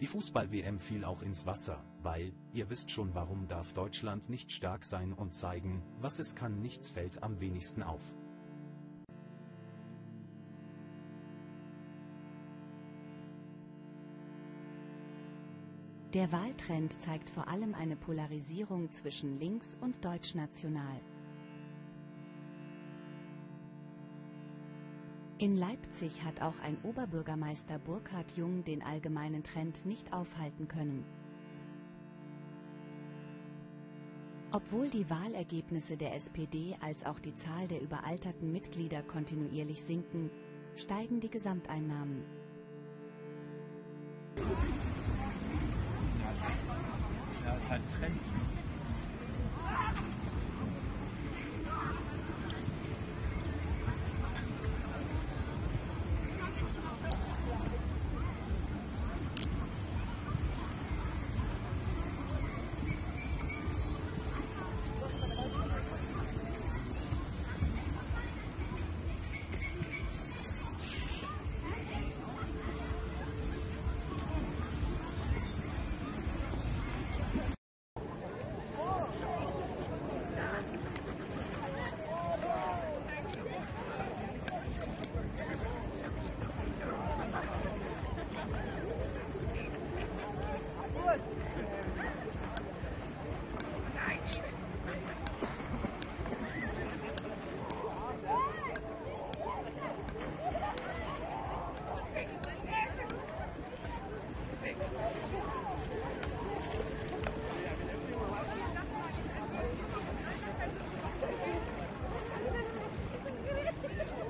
Die Fußball-WM fiel auch ins Wasser, weil, ihr wisst schon warum darf Deutschland nicht stark sein und zeigen, was es kann, nichts fällt am wenigsten auf. Der Wahltrend zeigt vor allem eine Polarisierung zwischen links und deutschnational. In Leipzig hat auch ein Oberbürgermeister Burkhard Jung den allgemeinen Trend nicht aufhalten können. Obwohl die Wahlergebnisse der SPD als auch die Zahl der überalterten Mitglieder kontinuierlich sinken, steigen die Gesamteinnahmen. Ja, ist halt ein Trend.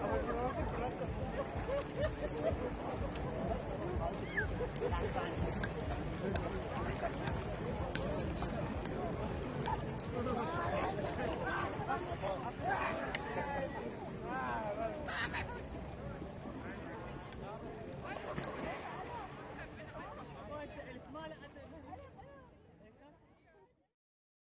Langweilig.